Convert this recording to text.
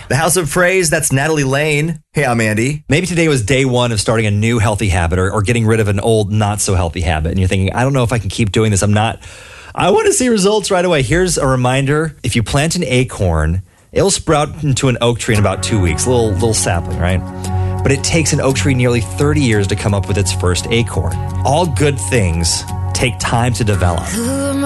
The House of Praise, that's Natalie Lane. Hey, I'm Andy. Maybe today was day one of starting a new healthy habit or getting rid of an old not so healthy habit. And you're thinking, I don't know if I can keep doing this. I want to see results right away. Here's a reminder. If you plant an acorn, it'll sprout into an oak tree in about 2 weeks. Little sapling, right? But it takes an oak tree nearly 30 years to come up with its first acorn. All good things take time to develop.